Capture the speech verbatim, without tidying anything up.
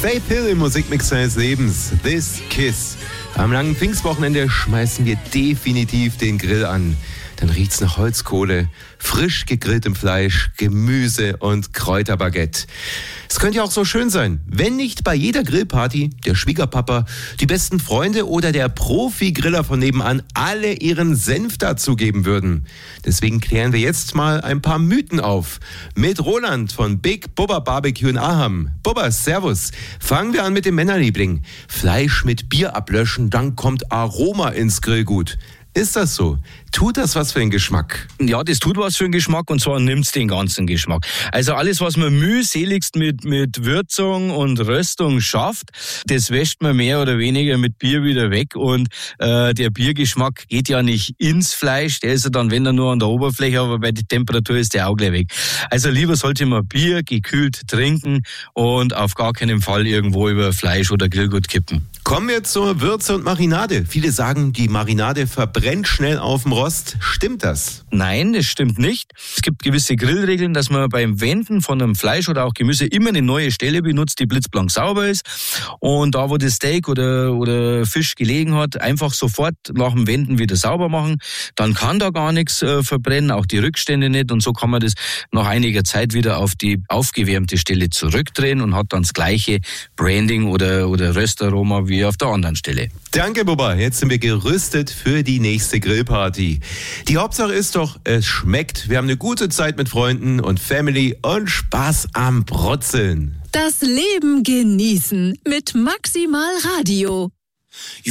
Faith Hill im Musikmix seines Lebens. This Kiss. Am langen Pfingstwochenende schmeißen wir definitiv den Grill an. Dann riecht's nach Holzkohle, frisch gegrilltem Fleisch, Gemüse und Kräuterbaguette. Es könnte ja auch so schön sein, wenn nicht bei jeder Grillparty der Schwiegerpapa, die besten Freunde oder der Profi-Griller von nebenan alle ihren Senf dazugeben würden. Deswegen klären wir jetzt mal ein paar Mythen auf. Mit Roland von Big Bubba Barbecue in Aham. Bubba, servus. Fangen wir an mit dem Männerliebling. Fleisch mit Bier ablöschen, dann kommt Aroma ins Grillgut. Ist das so? Tut das was für den Geschmack? Ja, das tut was für den Geschmack, und zwar nimmt's den ganzen Geschmack. Also alles, was man mühseligst mit, mit Würzung und Röstung schafft, das wäscht man mehr oder weniger mit Bier wieder weg, und äh, der Biergeschmack geht ja nicht ins Fleisch, der ist ja dann, wenn er nur an der Oberfläche, aber bei der Temperatur ist der auch gleich weg. Also lieber sollte man Bier gekühlt trinken und auf gar keinen Fall irgendwo über Fleisch oder Grillgut kippen. Kommen wir zur Würze und Marinade. Viele sagen, die Marinade verbrennt schnell auf dem Rost. Stimmt das? Nein, das stimmt nicht. Es gibt gewisse Grillregeln, dass man beim Wenden von einem Fleisch oder auch Gemüse immer eine neue Stelle benutzt, die blitzblank sauber ist. Und da, wo das Steak oder, oder Fisch gelegen hat, einfach sofort nach dem Wenden wieder sauber machen. Dann kann da gar nichts äh, verbrennen, auch die Rückstände nicht. Und so kann man das nach einiger Zeit wieder auf die aufgewärmte Stelle zurückdrehen und hat dann das gleiche Branding oder, oder Röstaroma wie auf der anderen Stelle. Danke, Bubba. Jetzt sind wir gerüstet für die nächste Grillparty. Die Hauptsache ist doch, es schmeckt. Wir haben eine gute Zeit mit Freunden und Family und Spaß am Brotzeln. Das Leben genießen mit Maximal Radio.